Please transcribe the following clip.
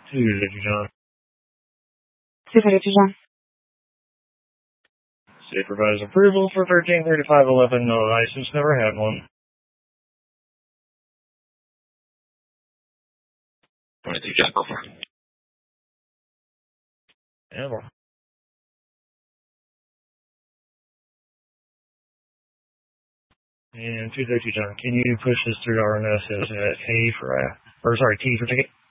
232 John. 232 John. State provides approval for 133511, no license, never had one. 22 John, go for it. Yeah, well. And 232 John, can you push this through RMS as T for ticket?